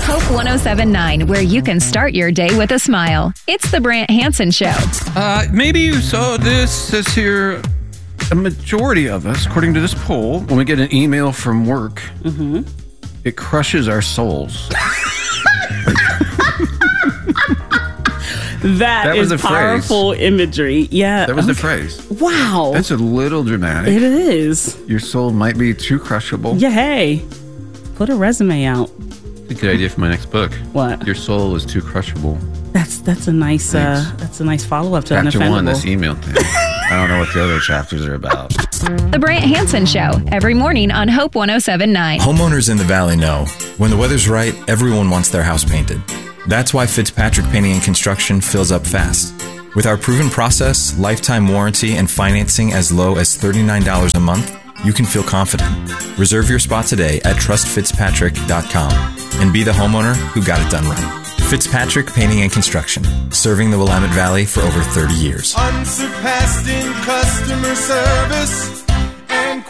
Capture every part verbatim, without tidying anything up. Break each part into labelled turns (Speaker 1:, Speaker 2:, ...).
Speaker 1: Hope one oh seven point nine, where you can start your day with a smile. It's the Brant Hansen Show.
Speaker 2: Uh, maybe you saw this. Says here, a majority of us, according to this poll, when we get an email from work, mm-hmm. it crushes our souls.
Speaker 3: that, that is powerful phrase. Imagery. Yeah.
Speaker 2: That was
Speaker 3: okay.
Speaker 2: the phrase.
Speaker 3: Wow.
Speaker 2: That's a little dramatic.
Speaker 3: It is.
Speaker 2: Your soul might be too crushable.
Speaker 3: Yeah, hey. Put a resume out.
Speaker 2: A good idea for my next book.
Speaker 3: What?
Speaker 2: Your soul is too crushable.
Speaker 3: That's that's a nice uh, that's a nice follow up to
Speaker 2: Chapter
Speaker 3: Unoffendable.
Speaker 2: one, this email thing. I don't know what the other chapters are about.
Speaker 1: The Brant Hansen Show, every morning on Hope one oh seven point nine.
Speaker 4: Homeowners in the Valley know when the weather's right, everyone wants their house painted. That's why Fitzpatrick Painting and Construction fills up fast. With our proven process, lifetime warranty, and financing as low as thirty-nine dollars a month, you can feel confident. Reserve your spot today at trust fitzpatrick dot com and be the homeowner who got it done right. Fitzpatrick Painting and Construction, serving the Willamette Valley for over thirty years.
Speaker 5: Unsurpassed in customer service and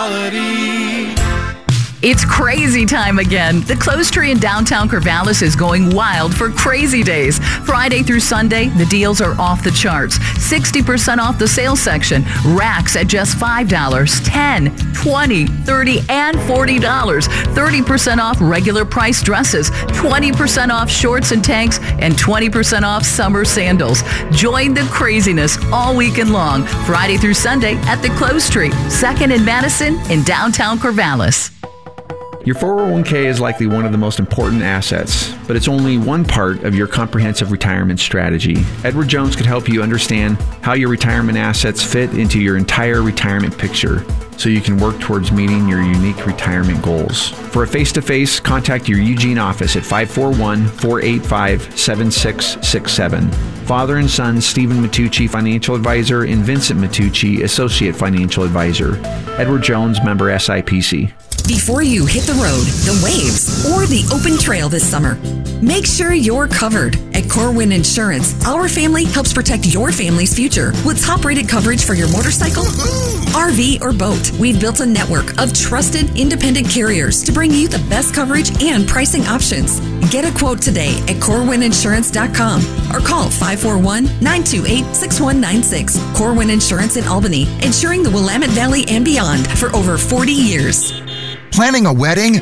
Speaker 5: quality.
Speaker 6: It's crazy time again. The Clothes Tree in downtown Corvallis is going wild for Crazy Days. Friday through Sunday, the deals are off the charts. sixty percent off the sales section. Racks at just five dollars, ten dollars, twenty dollars, thirty dollars, and forty dollars. thirty percent off regular price dresses. twenty percent off shorts and tanks, and twenty percent off summer sandals. Join the craziness all weekend long. Friday through Sunday at the Clothes Tree, second and Madison in downtown Corvallis.
Speaker 7: Your four oh one k is likely one of the most important assets, but it's only one part of your comprehensive retirement strategy. Edward Jones could help you understand how your retirement assets fit into your entire retirement picture, so you can work towards meeting your unique retirement goals. For a face-to-face, contact your Eugene office at five four one, four eight five, seven six six seven. Father and son Stephen Matucci, Financial Advisor, and Vincent Matucci, Associate Financial Advisor. Edward Jones, member S I P C.
Speaker 8: Before you hit the road, the waves, or the open trail this summer, make sure you're covered. At Corwin Insurance, our family helps protect your family's future with top-rated coverage for your motorcycle, R V, or boat. We've built a network of trusted, independent carriers to bring you the best coverage and pricing options. Get a quote today at corwin insurance dot com or call five four one, nine two eight, six one nine six. Corwin Insurance in Albany, insuring the Willamette Valley and beyond for over forty years.
Speaker 9: Planning a wedding?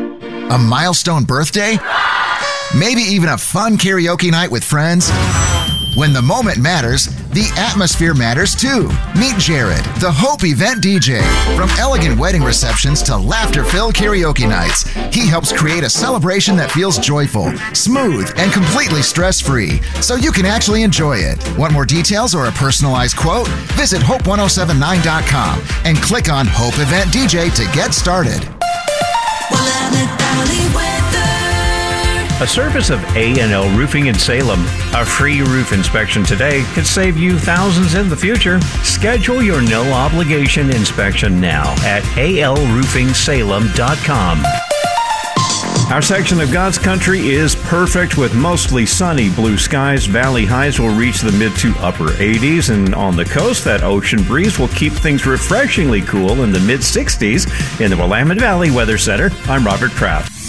Speaker 9: A milestone birthday? Maybe even a fun karaoke night with friends? When the moment matters, the atmosphere matters too. Meet Jared, the Hope event D J. From elegant wedding receptions to laughter-filled karaoke nights, he helps create a celebration that feels joyful, smooth, and completely stress-free, so you can actually enjoy it. Want more details or a personalized quote? Visit hope one oh seven nine dot com and click on Hope Event D J to get started.
Speaker 10: A service of A and L Roofing in Salem. A free roof inspection today could save you thousands in the future. Schedule your no-obligation inspection now at A L roofing salem dot com. Our section of God's country is perfect with mostly sunny blue skies. Valley highs will reach the mid to upper eighties, and on the coast, that ocean breeze will keep things refreshingly cool in the mid sixties. In the Willamette Valley Weather Center, I'm Robert Kraft.